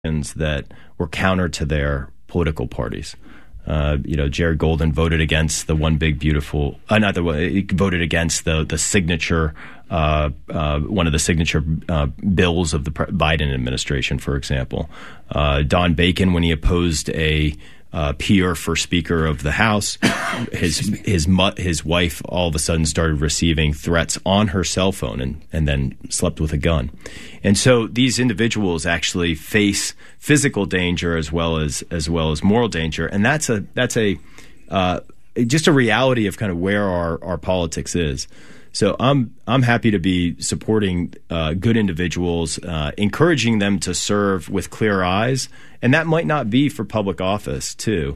that were counter to their political parties. Jerry Golden voted against the One Big Beautiful, he voted against the signature, one of the signature bills of the Biden administration, for example. Don Bacon, when he opposed a peer for Speaker of the House, his wife all of a sudden started receiving threats on her cell phone and then slept with a gun. And so these individuals actually face physical danger as well as moral danger, and that's just a reality of kind of where our politics is. So I'm happy to be supporting good individuals, encouraging them to serve with clear eyes, and that might not be for public office too.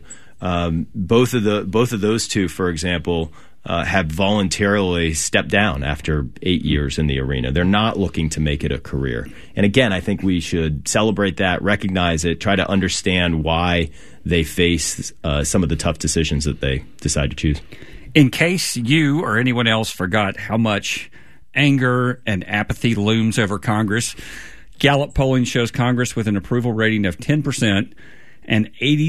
Both of those two, for example, have voluntarily stepped down after 8 years in the arena. They're not looking to make it a career. And again, I think we should celebrate that, recognize it, try to understand why they face some of the tough decisions that they decide to choose. In case you or anyone else forgot how much anger and apathy looms over Congress, Gallup polling shows Congress with an approval rating of 10% and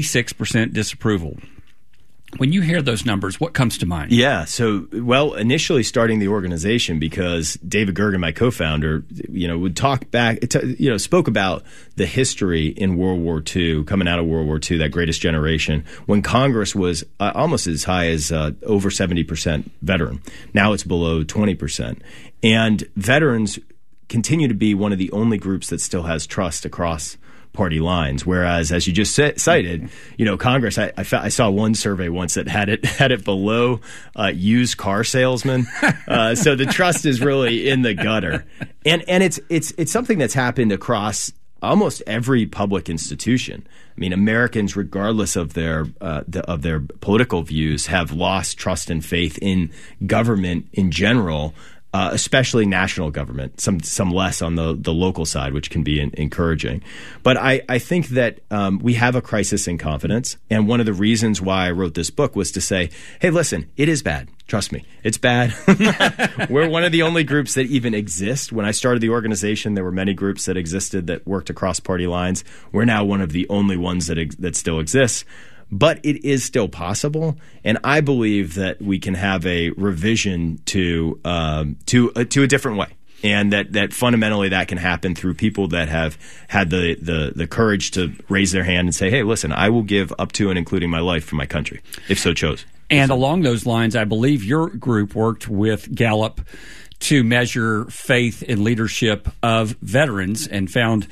86% disapproval. When you hear those numbers, what comes to mind? Yeah, so, initially starting the organization because David Gergen, my co-founder, would talk back, spoke about the history in World War II, coming out of World War II, that greatest generation, when Congress was almost as high as over 70% veteran. Now it's below 20%. And veterans continue to be one of the only groups that still has trust across party lines. Whereas, as you just cited, Congress, I saw one survey once that had it below used car salesmen. So the trust is really in the gutter, and it's something that's happened across almost every public institution. I mean, Americans, regardless of their political views, have lost trust and faith in government in general. Especially national government, some less on the local side, which can be encouraging. But I think that we have a crisis in confidence. And one of the reasons why I wrote this book was to say, hey, listen, it is bad. Trust me, it's bad. We're one of the only groups that even exist. When I started the organization, there were many groups that existed that worked across party lines. We're now one of the only ones that still exists. But it is still possible, and I believe that we can have a revision to a different way, and that fundamentally that can happen through people that have had the courage to raise their hand and say, hey, listen, I will give up to and including my life for my country, if so chose. And along those lines, I believe your group worked with Gallup to measure faith in leadership of veterans and found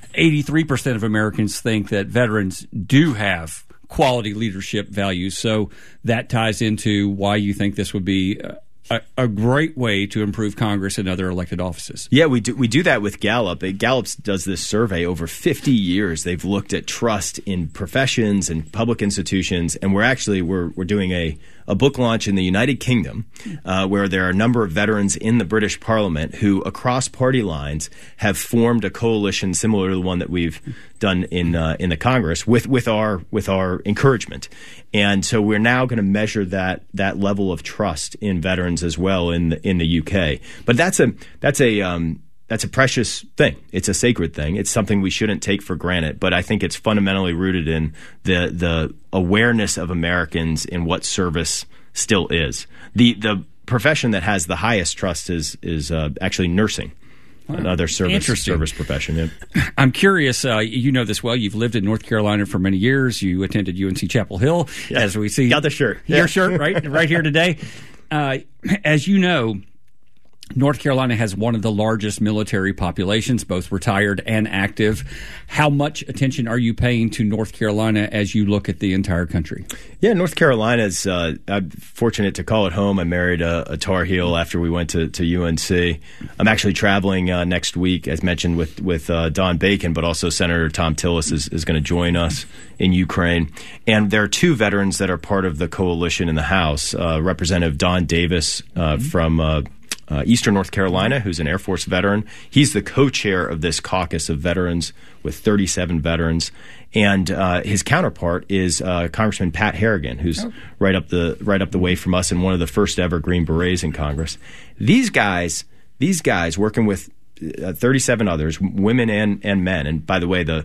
83% of Americans think that veterans do have quality leadership values. So that ties into why you think this would be a great way to improve Congress and other elected offices. Yeah, we do that with Gallup. Gallup does this survey over 50 years. They've looked at trust in professions and public institutions, and we're doing a book launch in the United Kingdom where there are a number of veterans in the British Parliament who, across party lines, have formed a coalition similar to the one that we've done in the Congress with our encouragement. And so we're now going to measure that level of trust in veterans as well in the UK. But that's a precious thing. It's a sacred thing. It's something we shouldn't take for granted. But I think it's fundamentally rooted in the awareness of Americans in what service still is. The profession that has the highest trust is actually nursing. Another service profession. Yeah. I'm curious, you know this well. You've lived in North Carolina for many years. You attended UNC Chapel Hill, as we see. Got the shirt. Your shirt, right here today. As you know, North Carolina has one of the largest military populations, both retired and active. How much attention are you paying to North Carolina as you look at the entire country? Yeah, North Carolina's I'm fortunate to call it home. I married a Tar Heel after we went to UNC. I'm actually traveling next week, as mentioned, with Don Bacon, but also Senator Thom Tillis is going to join us in Ukraine. And there are two veterans that are part of the coalition in the House. Representative Don Davis from Eastern North Carolina, who's an Air Force veteran. He's the co-chair of this caucus of veterans with 37 veterans. And his counterpart is Congressman Pat Harrigan, who's right up the way from us and one of the first ever Green Berets in Congress. These guys working with 37 others, women and men. And by the way,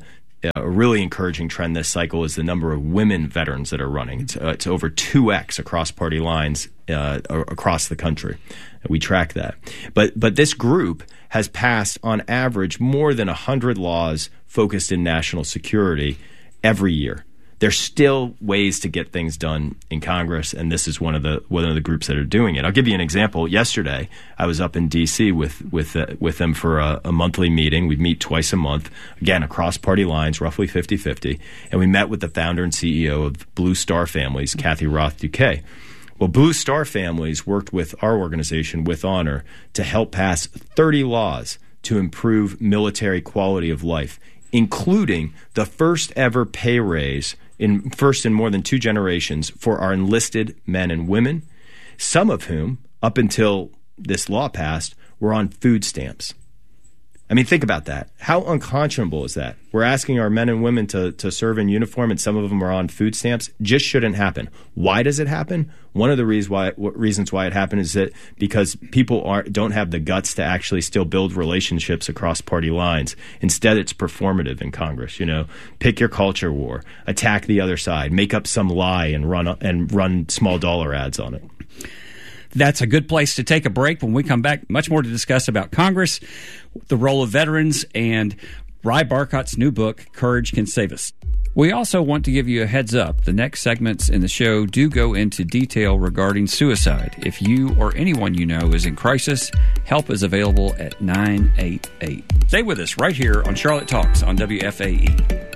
a really encouraging trend this cycle is the number of women veterans that are running. It's over 2x across party lines across the country. We track that. But this group has passed, on average, more than 100 laws focused in national security every year. There's still ways to get things done in Congress, and this is one of the groups that are doing it. I'll give you an example. Yesterday, I was up in D.C. with them for a monthly meeting. We meet twice a month, again, across party lines, roughly 50-50, and we met with the founder and CEO of Blue Star Families, Kathy Roth-Duquet. Well, Blue Star Families worked with our organization, With Honor, to help pass 30 laws to improve military quality of life, including the first ever pay raise in more than 2 generations for our enlisted men and women, some of whom, up until this law passed, were on food stamps. I mean, think about that. How unconscionable is that? We're asking our men and women to serve in uniform, and some of them are on food stamps. Just shouldn't happen. Why does it happen? One of the reasons why it happened is that because people don't have the guts to actually still build relationships across party lines. Instead, it's performative in Congress. Pick your culture war, attack the other side, make up some lie, and run small dollar ads on it. That's a good place to take a break. When we come back, much more to discuss about Congress, the role of veterans, and Ry Barkott's new book, Courage Can Save Us. We also want to give you a heads up. The next segments in the show do go into detail regarding suicide. If you or anyone you know is in crisis, help is available at 988. Stay with us right here on Charlotte Talks on WFAE.